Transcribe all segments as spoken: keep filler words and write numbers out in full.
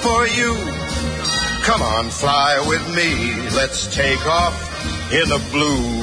for you. Come on, fly with me. Let's take off in the blue.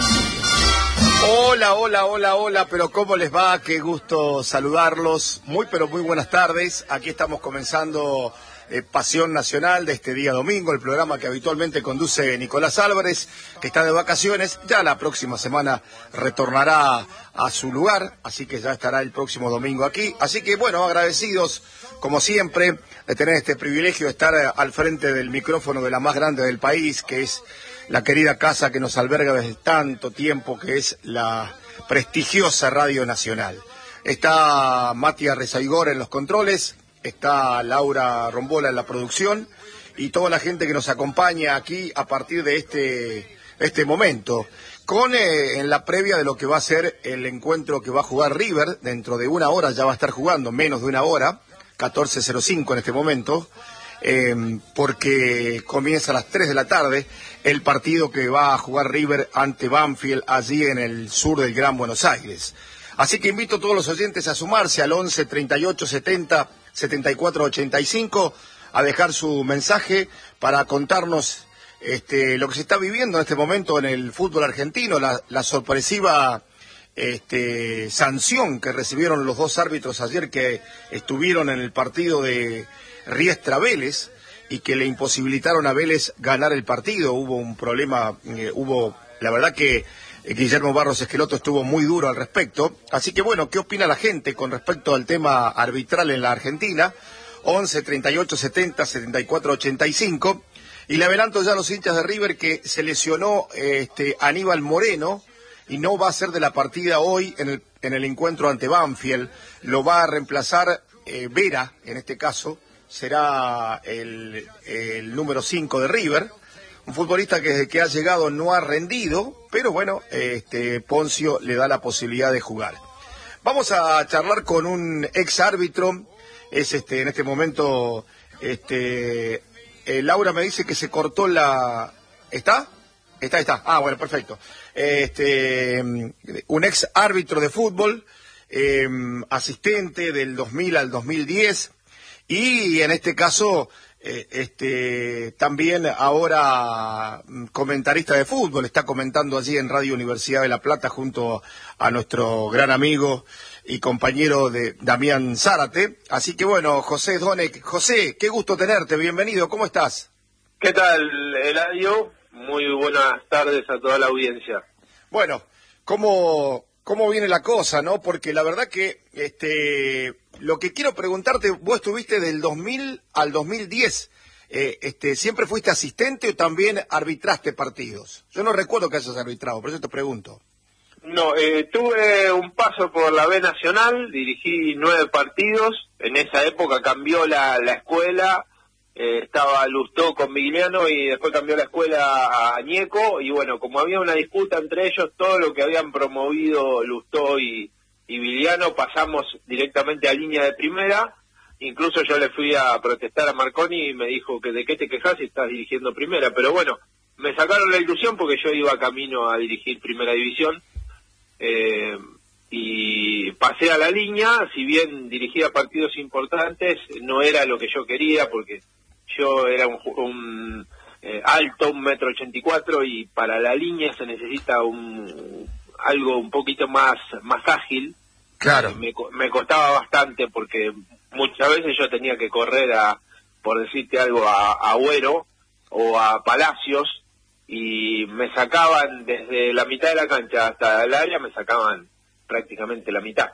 Hola, hola, hola, hola, pero ¿cómo les va? Qué gusto saludarlos. Muy, pero muy buenas tardes. Aquí estamos comenzando eh, Pasión Nacional de este día domingo, el programa que habitualmente conduce Nicolás Álvarez, que está de vacaciones. Ya la próxima semana retornará a su lugar, así que ya estará el próximo domingo aquí. Así que, bueno, agradecidos, como siempre, de tener este privilegio de estar al frente del micrófono de la más grande del país, que es la querida casa que nos alberga desde tanto tiempo, que es la prestigiosa Radio Nacional. Está Matías Rezaigor en los controles, está Laura Rombola en la producción y toda la gente que nos acompaña aquí a partir de este, este momento, con eh, en la previa de lo que va a ser el encuentro que va a jugar River. Dentro de una hora ya va a estar jugando, menos de una hora, catorce cero cinco en este momento, eh, porque comienza a las tres de la tarde el partido que va a jugar River ante Banfield, allí en el sur del Gran Buenos Aires. Así que invito a todos los oyentes a sumarse al once treinta y ocho setenta setenta y cuatro ochenta y cinco, a dejar su mensaje para contarnos este, lo que se está viviendo en este momento en el fútbol argentino, la, la sorpresiva este, sanción que recibieron los dos árbitros ayer que estuvieron en el partido de Riestra Vélez, y que le imposibilitaron a Vélez ganar el partido. Hubo un problema, eh, hubo, la verdad que eh, Guillermo Barros Esqueloto estuvo muy duro al respecto. Así que bueno, ¿qué opina la gente con respecto al tema arbitral en la Argentina? once treinta y ocho setenta setenta y cuatro ochenta y cinco. Y le adelanto ya a los hinchas de River que se lesionó este Aníbal Moreno y no va a ser de la partida hoy en el, en el encuentro ante Banfield. Lo va a reemplazar eh, Vera, en este caso será el, el número cinco de River, un futbolista que desde que ha llegado no ha rendido, pero bueno, este Poncio le da la posibilidad de jugar. Vamos a charlar con un ex árbitro, es este en este momento, este eh, Laura me dice que se cortó la... ¿Está? Está, está. Ah, bueno, perfecto. Este, un ex árbitro de fútbol, eh, asistente del dos mil al dos mil diez, y en este caso, eh, este, también ahora comentarista de fútbol, está comentando allí en Radio Universidad de La Plata junto a nuestro gran amigo y compañero de Damián Zárate. Así que bueno, José Donek. José, qué gusto tenerte, bienvenido, ¿cómo estás? ¿Qué tal, Eladio? Muy buenas tardes a toda la audiencia. Bueno, ¿cómo, cómo viene la cosa, no? Porque la verdad que este... lo que quiero preguntarte, vos estuviste del dos mil al dos mil diez, eh, este, ¿siempre fuiste asistente o también arbitraste partidos? Yo no recuerdo que hayas arbitrado, por eso te pregunto. No, eh, tuve un paso por la B Nacional, dirigí nueve partidos, en esa época cambió la, la escuela, eh, estaba Lustó con Vigliano y después cambió la escuela a Ñeco, y bueno, como había una disputa entre ellos, todo lo que habían promovido Lustó y... y Viliano pasamos directamente a línea de primera. Incluso yo le fui a protestar a Marconi y me dijo que de qué te quejas si estás dirigiendo primera, pero bueno, me sacaron la ilusión porque yo iba camino a dirigir primera división, eh, y pasé a la línea. Si bien dirigía partidos importantes, no era lo que yo quería, porque yo era un, un eh, alto, un metro ochenta y cuatro, y para la línea se necesita un algo un poquito más más ágil. Claro. Eh, me, me costaba bastante porque muchas veces yo tenía que correr a, por decirte algo, a, a Agüero o a Palacios, y me sacaban desde la mitad de la cancha hasta el área, me sacaban prácticamente la mitad.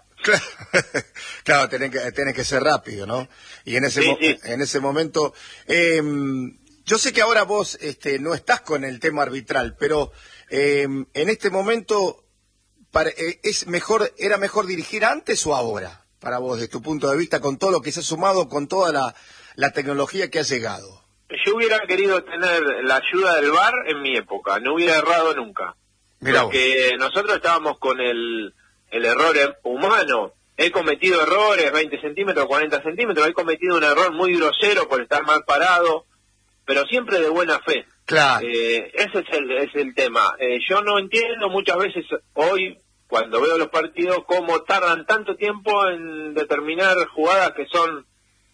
Claro, tenés que, tenés que ser rápido, ¿no? Y en ese, sí, mo sí. en ese momento... Eh, yo sé que ahora vos este, no estás con el tema arbitral, pero eh, en este momento... Para, ¿es mejor, era mejor dirigir antes o ahora, para vos, desde tu punto de vista, con todo lo que se ha sumado, con toda la, la tecnología que ha llegado? Yo hubiera querido tener la ayuda del V A R en mi época, no hubiera errado nunca. Mirá porque vos. Nosotros estábamos con el, el error humano. He cometido errores, veinte centímetros, cuarenta centímetros, he cometido un error muy grosero por estar mal parado, pero siempre de buena fe. Claro. Eh, ese es el, es el tema. Eh, yo no entiendo muchas veces hoy, cuando veo los partidos, cómo tardan tanto tiempo en determinar jugadas que son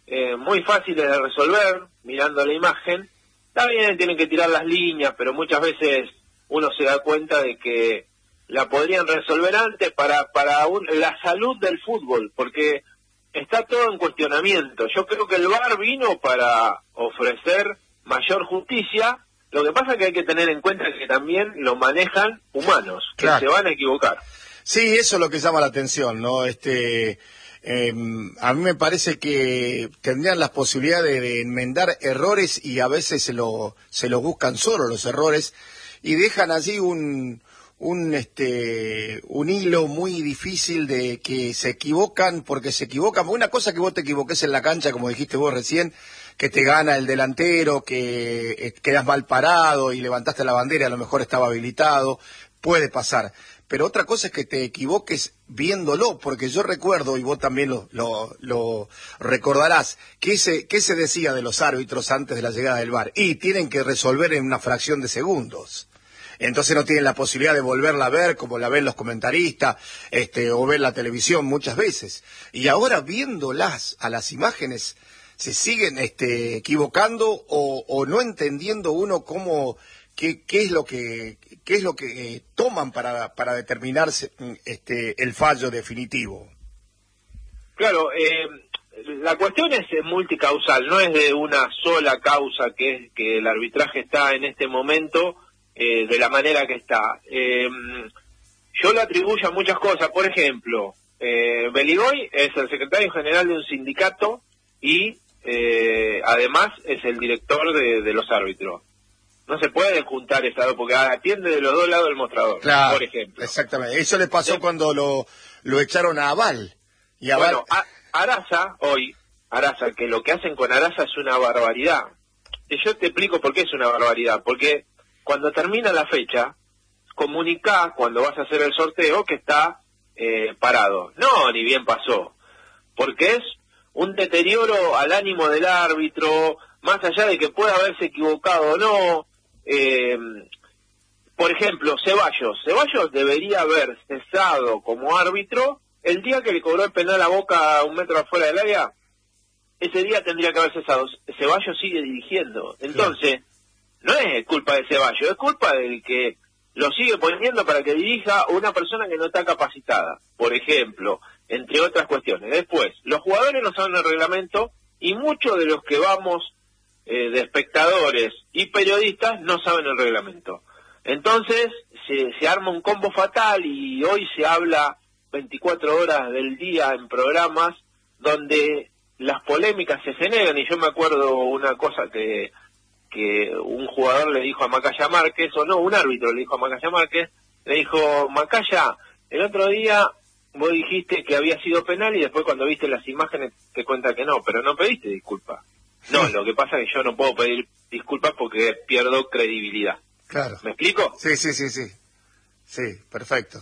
eh, muy fáciles de resolver, mirando la imagen. Está bien, tienen que tirar las líneas, pero muchas veces uno se da cuenta de que la podrían resolver antes para, para un, la salud del fútbol, porque está todo en cuestionamiento. Yo creo que el V A R vino para ofrecer mayor justicia. Lo que pasa es que hay que tener en cuenta que también lo manejan humanos, que claro, se van a equivocar. Sí, eso es lo que llama la atención, ¿no? Este, eh, a mí me parece que tendrían las posibilidades de enmendar errores y a veces se lo, se los buscan solo los errores y dejan allí un, un, este, un hilo muy difícil de que se equivocan porque se equivocan. Una cosa que vos te equivoques en la cancha, como dijiste vos recién, que te gana el delantero, que eh, quedas mal parado y levantaste la bandera, a lo mejor estaba habilitado, puede pasar. Pero otra cosa es que te equivoques viéndolo, porque yo recuerdo, y vos también lo, lo, lo recordarás, que se, que se decía de los árbitros antes de la llegada del V A R, y tienen que resolver en una fracción de segundos. Entonces no tienen la posibilidad de volverla a ver como la ven los comentaristas, este, o ver la televisión muchas veces. Y ahora viéndolas a las imágenes, se siguen este, equivocando o, o no entendiendo uno cómo, qué, qué es lo que, qué es lo que eh, toman para, para determinarse este, el fallo definitivo. Claro, eh, la cuestión es multicausal, no es de una sola causa que es que el arbitraje está en este momento eh, de la manera que está. Eh, yo le atribuyo a muchas cosas, por ejemplo, eh, Beligoy es el secretario general de un sindicato y Eh, además es el director de, de los árbitros. No se puede juntar esa dos porque atiende de los dos lados del mostrador, claro, por ejemplo. Exactamente, eso le pasó sí. cuando lo, lo echaron a Aval. Y Aval... Bueno, a, Araza, hoy, Araza, que lo que hacen con Araza es una barbaridad. Y yo te explico por qué es una barbaridad. Porque cuando termina la fecha, comunicá cuando vas a hacer el sorteo que está eh, parado. No, ni bien pasó. Porque es un deterioro al ánimo del árbitro, más allá de que pueda haberse equivocado o no. Eh, por ejemplo, Ceballos. Ceballos debería haber cesado como árbitro el día que le cobró el penal a Boca a un metro afuera del área. Ese día tendría que haber cesado. Ceballos sigue dirigiendo. Entonces, no es culpa de Ceballos, es culpa del que lo sigue poniendo para que dirija una persona que no está capacitada, por ejemplo, entre otras cuestiones. Después, los jugadores no saben el reglamento y muchos de los que vamos eh, de espectadores y periodistas no saben el reglamento. Entonces, se, se arma un combo fatal y hoy se habla veinticuatro horas del día en programas donde las polémicas se generan. Y yo me acuerdo una cosa que... que un jugador le dijo a Macaya Márquez, o no, un árbitro le dijo a Macaya Márquez, le dijo, Macaya, el otro día vos dijiste que había sido penal y después cuando viste las imágenes te cuenta que no, pero no pediste disculpas. No, lo que pasa es que yo no puedo pedir disculpas porque pierdo credibilidad. Claro. ¿Me explico? Sí, sí, sí, sí. Sí, perfecto.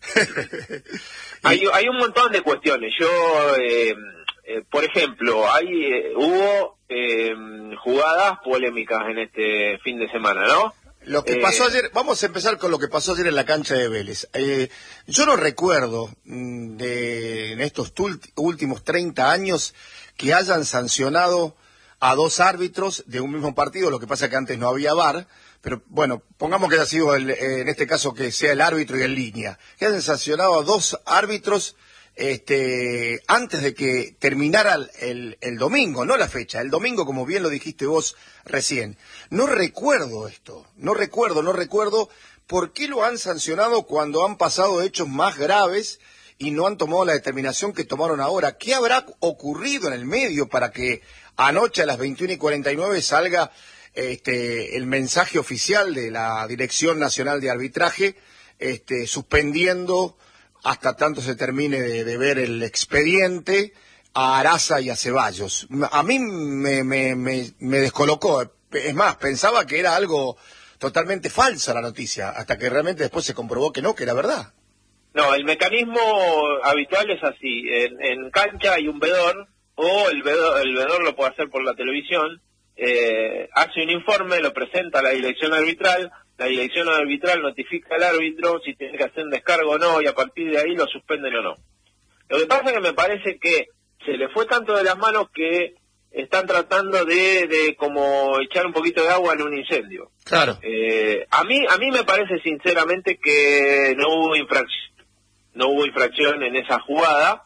hay, hay un montón de cuestiones. Yo... Eh, Eh, por ejemplo, hay eh, hubo eh, jugadas polémicas en este fin de semana, ¿no? Lo que eh, pasó ayer, vamos a empezar con lo que pasó ayer en la cancha de Vélez. Eh, yo no recuerdo de, en estos últimos treinta años que hayan sancionado a dos árbitros de un mismo partido, lo que pasa que antes no había V A R, pero bueno, pongamos que haya sido el, en este caso que sea el árbitro y en línea, que hayan sancionado a dos árbitros Este, antes de que terminara el, el, el domingo, no la fecha, el domingo, como bien lo dijiste vos recién. No recuerdo esto, no recuerdo, no recuerdo por qué lo han sancionado cuando han pasado hechos más graves y no han tomado la determinación que tomaron ahora. ¿Qué habrá ocurrido en el medio para que anoche a las veintiuna y cuarenta y nueve salga este, el mensaje oficial de la Dirección Nacional de Arbitraje este, suspendiendo hasta tanto se termine de, de ver el expediente a Araza y a Ceballos? A mí me, me, me, me descolocó. Es más, pensaba que era algo totalmente falsa la noticia, hasta que realmente después se comprobó que no, que era verdad. No, el mecanismo habitual es así. En, en cancha hay un vedor, o el vedor, el vedor lo puede hacer por la televisión, eh, hace un informe, lo presenta a la dirección arbitral, la dirección arbitral notifica al árbitro si tiene que hacer un descargo o no, y a partir de ahí lo suspenden o no. Lo que pasa es que me parece que se le fue tanto de las manos que están tratando de, de como echar un poquito de agua en un incendio. Claro. Eh, a mí a mí me parece sinceramente que no hubo infracción, no hubo infracción en esa jugada,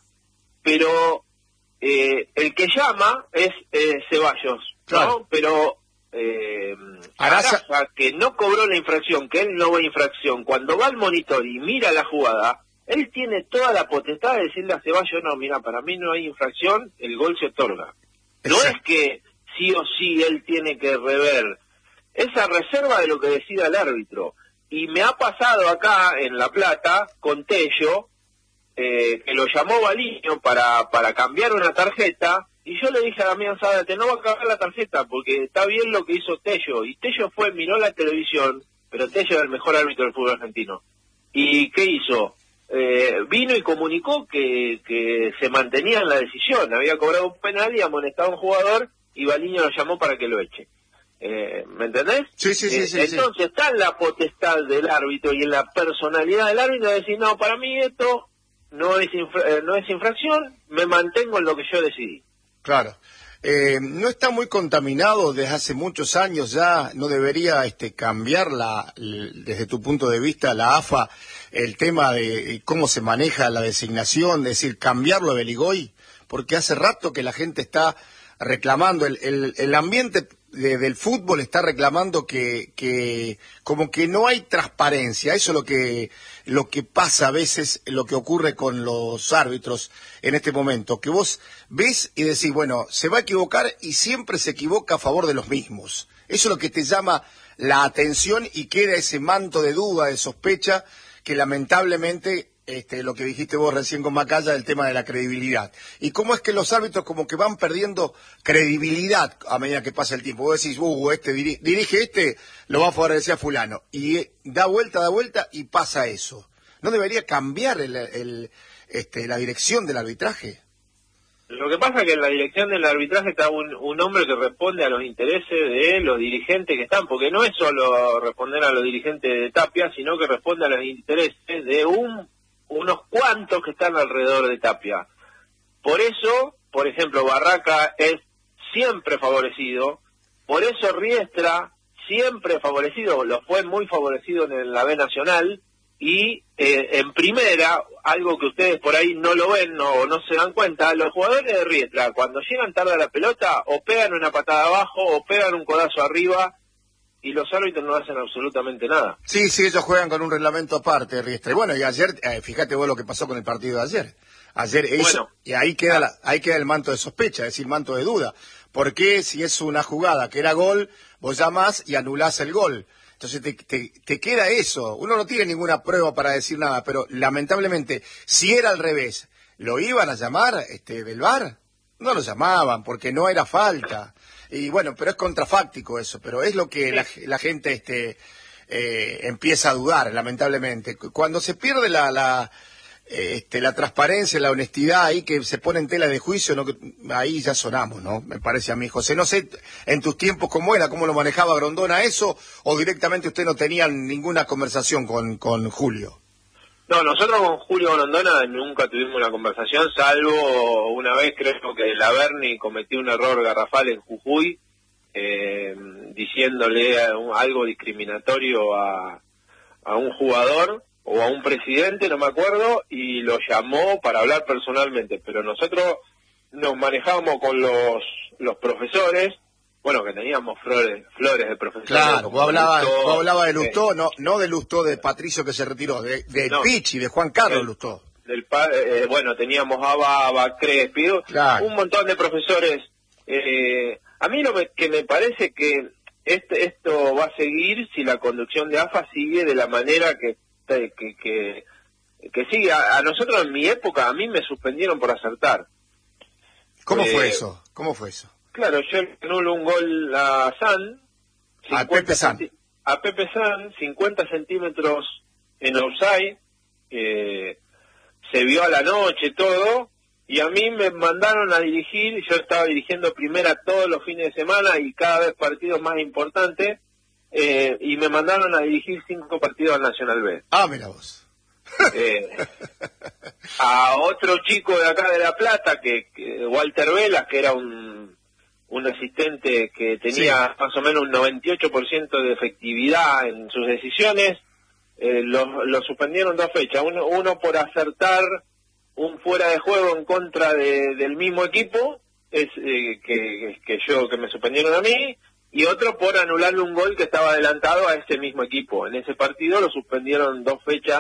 pero eh, el que llama es eh, Ceballos, claro. ¿no? Pero eh, Araza... Araza, que no cobró la infracción, que él no ve infracción, cuando va al monitor y mira la jugada, él tiene toda la potestad de decirle a Ceballos, no, mira, para mí no hay infracción, el gol se otorga. No es que sí o sí él tiene que rever, esa reserva de lo que decida el árbitro. Y me ha pasado acá en La Plata con Tello, eh, que lo llamó Baliño para, para cambiar una tarjeta, y yo le dije a Damián Zárate, no va a cambiar la tarjeta, porque está bien lo que hizo Tello. Y Tello fue, miró la televisión, pero Tello es el mejor árbitro del fútbol argentino. ¿Y qué hizo? Eh, vino y comunicó que, que se mantenía en la decisión, había cobrado un penal y amonestado a un jugador y Baliño lo llamó para que lo eche. Eh, ¿Me entendés? Sí, sí, sí. Eh, sí entonces sí. está en la potestad del árbitro y en la personalidad del árbitro de decir, no, para mí esto no es, infra eh, no es infracción, me mantengo en lo que yo decidí. Claro. Eh, no está muy contaminado desde hace muchos años ya, no debería este, cambiar la, desde tu punto de vista la A F A el tema de cómo se maneja la designación, es decir, cambiarlo a Beligoy, porque hace rato que la gente está reclamando, el, el, el ambiente de, del fútbol está reclamando que, que como que no hay transparencia, eso es lo que, lo que pasa a veces, lo que ocurre con los árbitros en este momento, que vos ves y decís, bueno, se va a equivocar y siempre se equivoca a favor de los mismos. Eso es lo que te llama la atención y queda ese manto de duda, de sospecha, que lamentablemente, este, lo que dijiste vos recién con Macaya, el tema de la credibilidad. Y cómo es que los árbitros como que van perdiendo credibilidad a medida que pasa el tiempo. Vos decís, uh, este dirige, dirige este, lo va a favorecer a fulano. Y eh, da vuelta, da vuelta y pasa eso. ¿No debería cambiar el, el, este, la dirección del arbitraje? Lo que pasa es que en la dirección del arbitraje está un, un hombre que responde a los intereses de los dirigentes que están, porque no es solo responder a los dirigentes de Tapia, sino que responde a los intereses de un, unos cuantos que están alrededor de Tapia. Por eso, por ejemplo, Barraca es siempre favorecido, por eso Riestra siempre favorecido, lo fue muy favorecido en la B Nacional, y eh, en primera, algo que ustedes por ahí no lo ven o no, no se dan cuenta, los jugadores de Riestra, cuando llegan tarde a la pelota, o pegan una patada abajo, o pegan un codazo arriba, y los árbitros no hacen absolutamente nada. Sí, sí, ellos juegan con un reglamento aparte, Riestra. Y bueno, y ayer, eh, fíjate vos lo que pasó con el partido de ayer. Ayer eso, bueno, y ahí queda, la, ahí queda el manto de sospecha, es decir, manto de duda. ¿Por qué si es una jugada que era gol, vos llamás y anulás el gol? Entonces te, te, te queda eso. Uno no tiene ninguna prueba para decir nada, pero lamentablemente, si era al revés, ¿lo iban a llamar este, del V A R? No lo llamaban, porque no era falta. Y bueno, pero es contrafáctico eso, pero es lo que la, la gente este, eh, empieza a dudar, lamentablemente. Cuando se pierde la... la Este, la transparencia, la honestidad, ahí que se pone en tela de juicio, ¿no? Ahí ya sonamos, ¿no? Me parece a mí, José. No sé, en tus tiempos cómo era, cómo lo manejaba Grondona eso, o directamente usted no tenía ninguna conversación con, con Julio. No, nosotros con Julio Grondona nunca tuvimos una conversación, salvo una vez creo que la Berni cometió un error garrafal en Jujuy, eh, diciéndole algo discriminatorio a, a un jugador, o a un presidente, no me acuerdo, y lo llamó para hablar personalmente, pero nosotros nos manejamos con los los profesores, bueno, que teníamos flores flores de profesores. Claro, vos hablabas hablaba de Lustó, eh, no no de Lustó, de Patricio que se retiró, de, de no, Pichi, de Juan Carlos del, Lustó. Del padre, eh, bueno, teníamos a Baba, Crespi, claro. Un montón de profesores. Eh, a mí lo que me parece que este, esto va a seguir si la conducción de A F A sigue de la manera que Que, que, que sí, a, a nosotros en mi época, a mí me suspendieron por acertar. ¿Cómo eh, fue eso? ¿Cómo fue eso? Claro, yo anulo un gol a San, a Pepe San, a Pepe San, cincuenta centímetros en offside, eh, se vio a la noche todo, y a mí me mandaron a dirigir, yo estaba dirigiendo primera todos los fines de semana y cada vez partidos más importantes, Eh, y me mandaron a dirigir cinco partidos al Nacional B. Ah, mira vos. Eh, a otro chico de acá de La Plata, que, que Walter Velas, que era un un asistente que tenía sí. más o menos un noventa y ocho por ciento de efectividad en sus decisiones, eh, lo, lo suspendieron dos fechas, uno, uno por acertar un fuera de juego en contra de, del mismo equipo, es eh, que, que yo que me suspendieron a mí, y otro por anularle un gol que estaba adelantado a ese mismo equipo. En ese partido lo suspendieron dos fechas,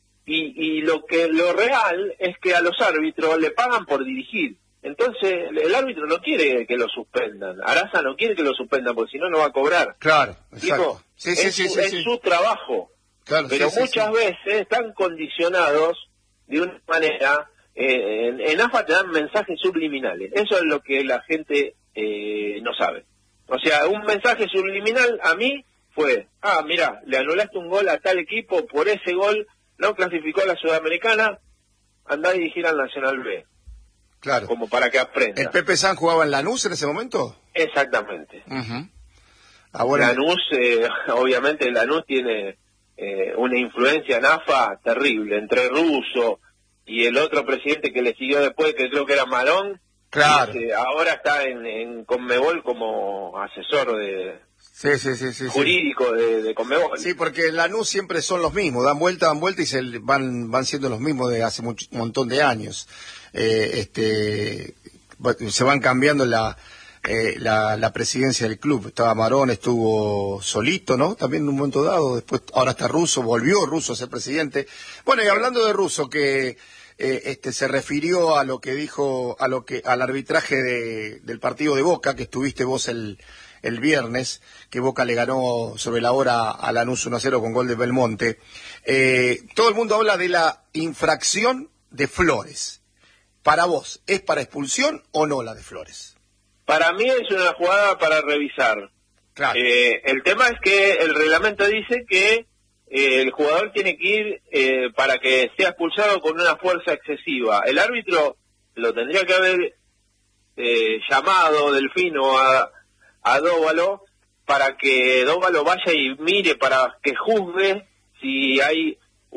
y, y lo que lo real es que a los árbitros le pagan por dirigir. Entonces, el árbitro no quiere que lo suspendan. Araza no quiere que lo suspendan, porque si no, no va a cobrar. Claro, exacto. Digo, sí, sí, es, sí, su, sí, es sí. su trabajo. Claro, pero sí, muchas sí, sí. veces están condicionados de una manera... Eh, en, en A F A te dan mensajes subliminales. Eso es lo que la gente eh, no sabe. O sea, un mensaje subliminal a mí fue, ah, mira, le anulaste un gol a tal equipo, por ese gol no clasificó a la Sudamericana, andá a dirigir al Nacional B. Claro. Como para que aprenda. ¿El Pepe San jugaba en Lanús en ese momento? Exactamente. Uh-huh. Ahora... Lanús, eh, obviamente Lanús tiene eh, una influencia en A F A terrible, entre Russo y el otro presidente que le siguió después, que creo que era Marón. Claro. Que, eh, ahora está en, en Conmebol como asesor de... Sí, sí, sí, sí, jurídico sí. De, de Conmebol. Sí, porque en Lanús siempre son los mismos, dan vuelta, dan vuelta y se van van siendo los mismos de hace mucho, un montón de años. Eh, este se van cambiando la, eh, la la presidencia del club. Estaba Marón, estuvo Solito, ¿no? También en un momento dado, después ahora está Russo, volvió Russo a ser presidente. Bueno, y hablando de Russo, que eh, este se refirió a lo que dijo, a lo que al arbitraje de, del partido de Boca, que estuviste vos el el viernes, que Boca le ganó sobre la hora a Lanús uno a cero con gol de Belmonte. Eh, todo el mundo habla de la infracción de Flores. Para vos, ¿es para expulsión o no la de Flores? Para mí es una jugada para revisar. Claro. Eh, el tema es que el reglamento dice que eh, el jugador tiene que ir eh, para que sea expulsado con una fuerza excesiva. El árbitro lo tendría que haber eh, llamado Delfino a... a Dóvalo para que Dóvalo vaya y mire, para que juzgue si hay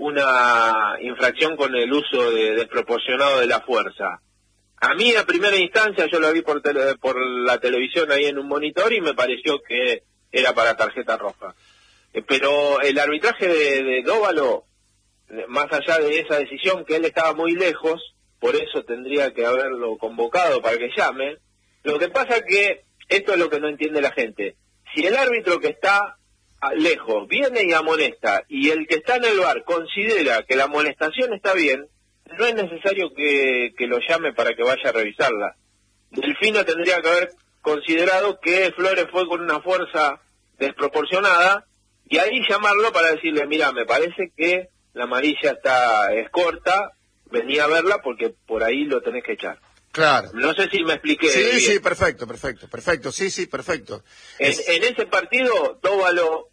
una infracción con el uso de, desproporcionado de la fuerza. A mí a primera instancia yo lo vi por, tele, por la televisión ahí en un monitor y me pareció que era para tarjeta roja. Eh, pero el arbitraje de, de Dóvalo, más allá de esa decisión que él estaba muy lejos, por eso tendría que haberlo convocado para que llame. Lo que pasa que esto es lo que no entiende la gente. Si el árbitro que está lejos viene y amonesta, y el que está en el bar considera que la amonestación está bien, no es necesario que, que lo llame para que vaya a revisarla. Delfino tendría que haber considerado que Flores fue con una fuerza desproporcionada, y ahí llamarlo para decirle, mira, me parece que la amarilla está es corta, vení a verla porque por ahí lo tenés que echar. Claro. No sé si me expliqué Sí, bien. sí, perfecto, perfecto, perfecto, sí, sí, perfecto. En, es... en ese partido, Dóvalo